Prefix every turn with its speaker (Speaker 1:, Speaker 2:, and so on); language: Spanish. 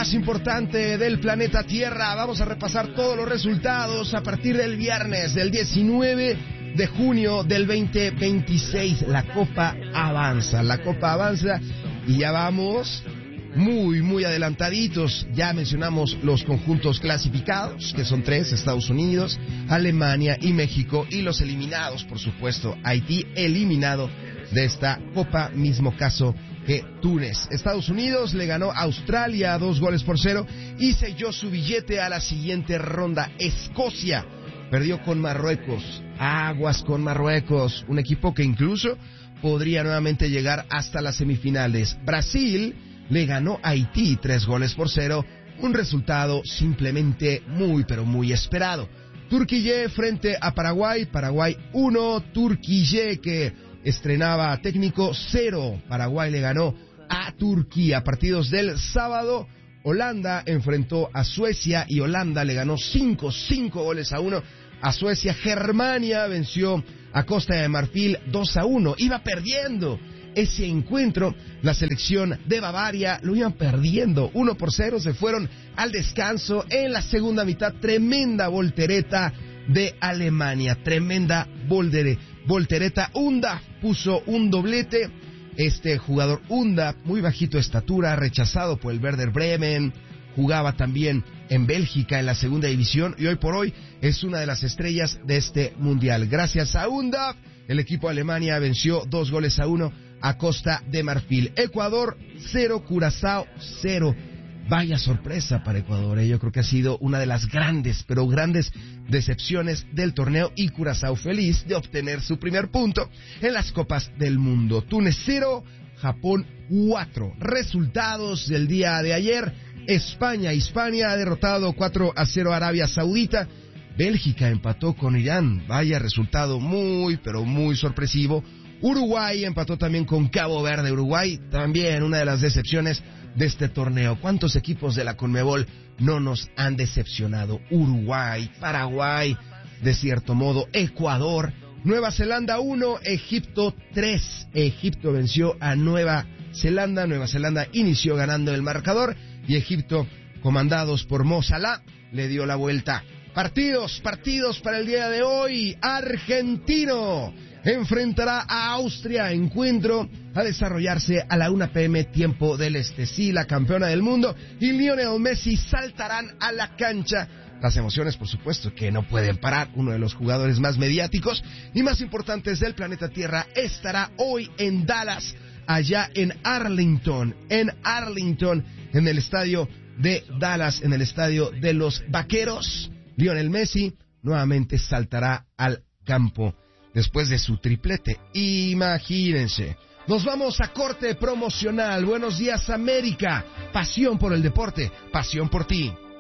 Speaker 1: más importante del planeta Tierra. Vamos a repasar todos los resultados a partir del viernes, del 19 de junio del 2026. La Copa avanza y ya vamos muy adelantaditos. Ya mencionamos los conjuntos clasificados, que son 3, Estados Unidos, Alemania y México, y los eliminados, por supuesto, Haití eliminado de esta Copa, mismo caso que Túnez. Estados Unidos le ganó a Australia 2-0 y selló su billete a la siguiente ronda. Escocia perdió con Marruecos. Aguas con Marruecos, un equipo que incluso podría nuevamente llegar hasta las semifinales. Brasil le ganó a Haití 3-0, un resultado simplemente muy esperado. Turquille frente a Paraguay 1, Turquille que estrenaba técnico 0, Paraguay le ganó a Turquía. Partidos del sábado, Holanda enfrentó a Suecia y Holanda le ganó 5-1 a Suecia. Germania venció a Costa de Marfil 2-1, iba perdiendo ese encuentro, la selección de Bavaria lo iban perdiendo 1-0, se fueron al descanso en la segunda mitad. Tremenda voltereta de Alemania, tremenda voltereta. Undav puso un doblete, este jugador Undav, muy bajito de estatura, rechazado por el Werder Bremen, jugaba también en Bélgica en la segunda división y hoy por hoy es una de las estrellas de este mundial. Gracias a Undav, el equipo de Alemania venció 2-1 a Costa de Marfil. Ecuador 0, Curazao 0. Vaya sorpresa para Ecuador, yo creo que ha sido una de las grandes decepciones del torneo, y Curazao feliz de obtener su primer punto en las Copas del Mundo. Túnez 0, Japón 4. Resultados del día de ayer: España ha derrotado 4-0 a Arabia Saudita. Bélgica empató con Irán, vaya resultado muy sorpresivo. Uruguay empató también con Cabo Verde. Uruguay también una de las decepciones de este torneo. ¿Cuántos equipos de la Conmebol no nos han decepcionado? Uruguay, Paraguay, de cierto modo, Ecuador. Nueva Zelanda 1, Egipto 3. Egipto venció a Nueva Zelanda. Nueva Zelanda inició ganando el marcador y Egipto, comandados por Mo Salah, le dio la vuelta. Partidos para el día de hoy. Argentino enfrentará a Austria, encuentro a desarrollarse a la 1 p.m. tiempo del este. Sí, la campeona del mundo y Lionel Messi saltarán a la cancha. Las emociones, por supuesto, que no pueden parar. Uno de los jugadores más mediáticos y más importantes del planeta Tierra estará hoy en Dallas, allá en Arlington, en el estadio de Dallas, en el estadio de los Vaqueros. Lionel Messi nuevamente saltará al campo después de su triplete. Imagínense. Nos vamos a corte promocional. Buenos días, América. Pasión por el deporte, pasión por ti.